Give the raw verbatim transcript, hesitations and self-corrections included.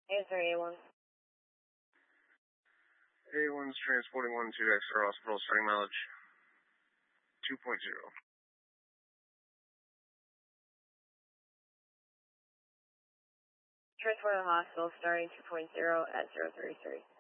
Answer A one. A one's transporting one to Exeter Hospital, starting mileage two point zero. Transport to the hospital starting two point zero at zero thirty-three.